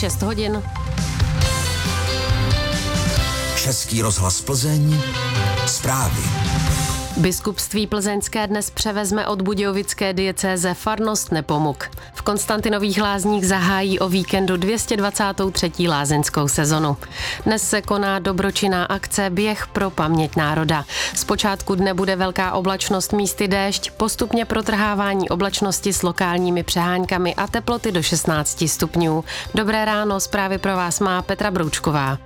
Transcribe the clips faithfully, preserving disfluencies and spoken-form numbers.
šest hodin. Český rozhlas Plzeň, zprávy. Biskupství plzeňské dnes převezme od budějovické diecéze farnost Nepomuk. V Konstantinových Lázních zahájí o víkendu dvě stě dvacátou třetí lázeňskou sezonu. Dnes se koná dobročinná akce Běh pro paměť národa. Zpočátku dne bude velká oblačnost, místy déšť, postupně protrhávání oblačnosti s lokálními přeháňkami a teploty do šestnáct stupňů. Dobré ráno, zprávy pro vás má Petra Broučková.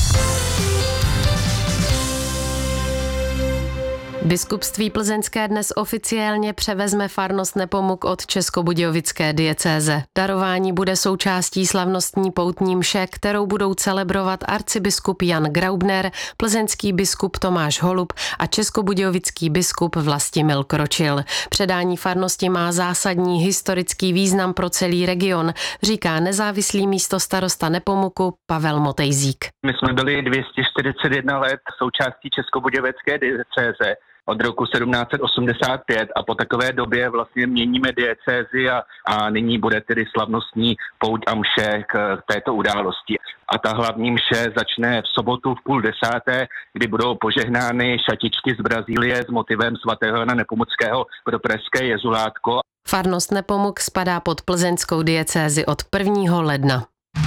Biskupství plzeňské dnes oficiálně převezme farnost Nepomuk od českobudějovické diecéze. Darování bude součástí slavnostní poutní mše, kterou budou celebrovat arcibiskup Jan Graubner, plzeňský biskup Tomáš Holub a českobudějovický biskup Vlastimil Kročil. Předání farnosti má zásadní historický význam pro celý region, říká nezávislý místostarosta Nepomuku Pavel Motejzík. My jsme byli dvě stě čtyřicet jedna let součástí českobudějovické diecéze od roku sedmnáct set osmdesát pět a po takové době vlastně měníme diecézi a, a nyní bude tedy slavnostní pouť a mše k této události. A ta hlavní mše začne v sobotu v půl desáté, kdy budou požehnány šatičky z Brazílie s motivem svatého Jana Nepomuckého pro pražské jezulátko. Farnost Nepomuk spadá pod plzeňskou diecézi od prvního ledna.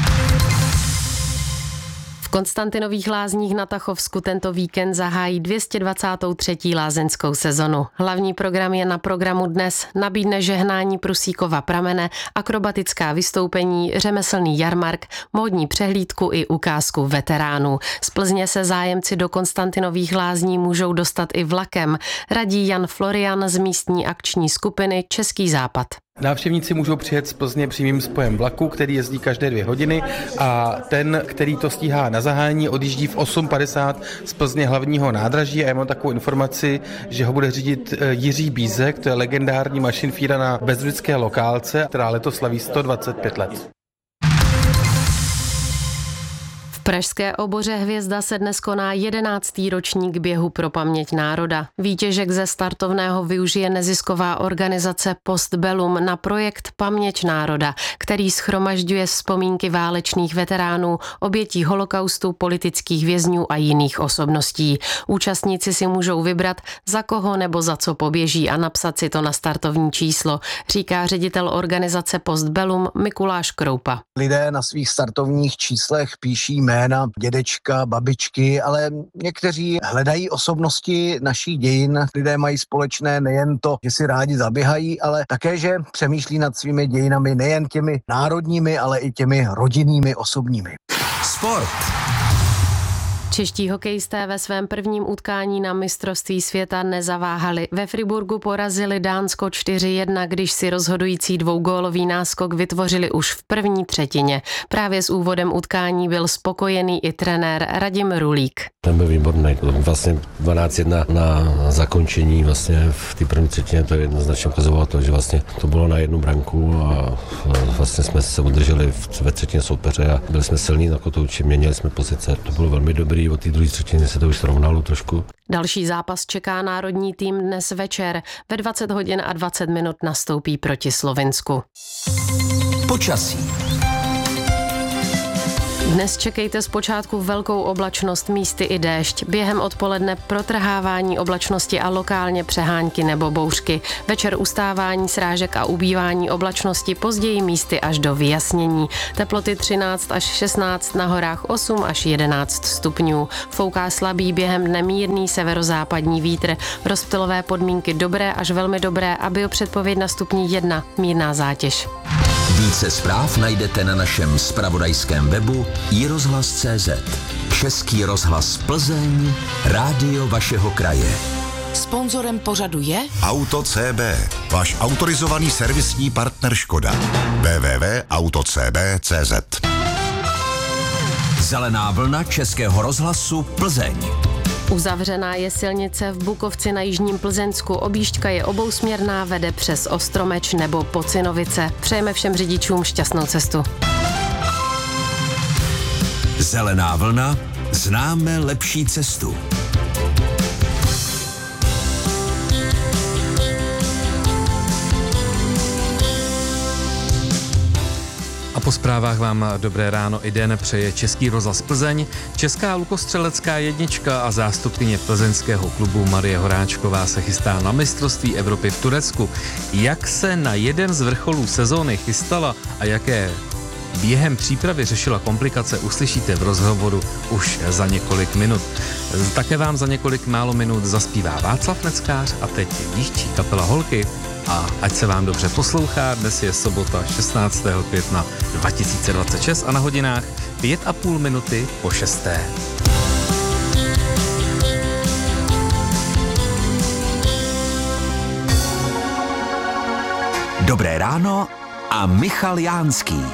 V Konstantinových Lázních na Tachovsku tento víkend zahájí dvě stě dvacátou třetí lázeňskou sezonu. Hlavní program je na programu dnes, nabídne žehnání Prusíkova pramene, akrobatická vystoupení, řemeslný jarmark, módní přehlídku i ukázku veteránů. Z Plzně se zájemci do Konstantinových Lázní můžou dostat i vlakem, radí Jan Florian z místní akční skupiny Český západ. Návštěvníci můžou přijet z Plzně přímým spojem vlaku, který jezdí každé dvě hodiny a ten, který to stíhá na zahájení, odjíždí v osm padesát z Plzně hlavního nádraží a já mám takovou informaci, že ho bude řídit Jiří Bízek, to je legendární mašinfíra na Bezdružské lokálce, která letos slaví sto dvacet pět let. V pražské Oboře Hvězda se dnes koná jedenáctý ročník běhu pro paměť národa. Výtěžek ze startovného využije nezisková organizace Postbellum na projekt Paměť národa, který shromažďuje vzpomínky válečných veteránů, obětí holokaustu, politických vězňů a jiných osobností. Účastníci si můžou vybrat, za koho nebo za co poběží a napsat si to na startovní číslo, říká ředitel organizace Postbellum Mikuláš Kroupa. Lidé na svých startovních číslech píší jména dědečka, babičky, ale někteří hledají osobnosti našich dějin. Lidé mají společné nejen to, že si rádi zaběhají, ale také, že přemýšlí nad svými dějinami nejen těmi národními, ale i těmi rodinnými, osobními. Sport. Čeští hokejisté ve svém prvním utkání na mistrovství světa nezaváhali. Ve Friburgu porazili Dánsko čtyři jedna, když si rozhodující dvougólový náskok vytvořili už v první třetině. Právě s úvodem utkání byl spokojený i trenér Radim Rulík. Ten byl výborný. Vlastně dvanáct jedna na zakončení vlastně v té první třetině to jednoznačně ukazovalo to, že vlastně to bylo na jednu branku a vlastně jsme se udrželi ve třetině soupeře a byli jsme silní na kotouči, měnili jsme pozice. To bylo velmi dobrý. Od té druhé třetiny se to už srovnalo trošku. Další zápas čeká národní tým dnes večer. Ve dvacet hodin a dvacet minut nastoupí proti Slovinsku. Počasí. Dnes čekejte zpočátku velkou oblačnost, místy i déšť. Během odpoledne protrhávání oblačnosti a lokálně přehánky nebo bouřky. Večer ustávání srážek a ubývání oblačnosti, později místy až do vyjasnění. Teploty třináct až šestnáct, na horách osm až jedenáct stupňů. Fouká slabý, během dne mírný severozápadní vítr. Rozptylové podmínky dobré až velmi dobré a biopředpověď na stupni jedna, mírná zátěž. Více zpráv najdete na našem zpravodajském webu i rozhlas tečka cé zet. Český rozhlas Plzeň, rádio vašeho kraje. Sponzorem pořadu je Auto C B, váš autorizovaný servisní partner Škoda. w w w tečka auto c b tečka cé zet. Zelená vlna Českého rozhlasu Plzeň. Uzavřená je silnice v Bukovci na jižním Plzeňsku. Objížďka je obousměrná, vede přes Ostromeč nebo Pocinovice. Přejeme všem řidičům šťastnou cestu. Zelená vlna, známe lepší cestu. A A po zprávách vám dobré ráno i den přeje Český rozhlas Plzeň, česká lukostřelecká jednička a zástupkyně plzeňského klubu Marie Horáčková se chystá na mistrovství Evropy v Turecku. Jak se na jeden z vrcholů sezóny chystala a jaké během přípravy řešila komplikace, uslyšíte v rozhovoru už za několik minut. Také vám za několik málo minut zaspívá Václav Neckář a teď dýchčí kapela Holky. A ať se vám dobře poslouchá, dnes je sobota šestnáctého května dva tisíce dvacet šest a na hodinách pět a půl minuty po šesté. Dobré ráno a Michal Jánský.